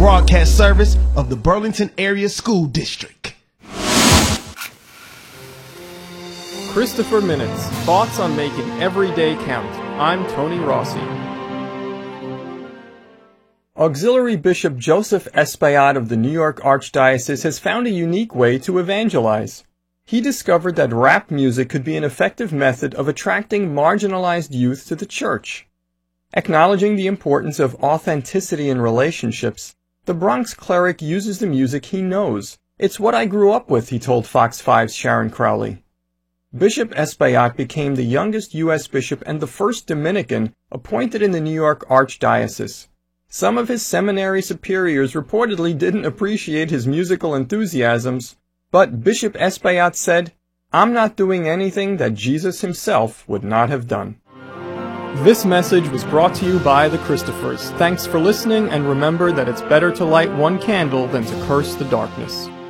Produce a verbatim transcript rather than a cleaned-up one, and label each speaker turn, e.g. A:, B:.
A: broadcast service of the Burlington Area School District.
B: Christopher Minutes, thoughts on making every day count. I'm Tony Rossi. Auxiliary Bishop Joseph Espaillat of the New York Archdiocese has found a unique way to evangelize. He discovered that rap music could be an effective method of attracting marginalized youth to the church. Acknowledging the importance of authenticity in relationships, the Bronx cleric uses the music he knows. "It's what I grew up with," he told Fox five's Sharon Crowley. Bishop Espaillat became the youngest U S bishop and the first Dominican appointed in the New York Archdiocese. Some of his seminary superiors reportedly didn't appreciate his musical enthusiasms, but Bishop Espaillat said, "I'm not doing anything that Jesus himself would not have done." This message was brought to you by the Christophers. Thanks for listening, and remember that it's better to light one candle than to curse the darkness.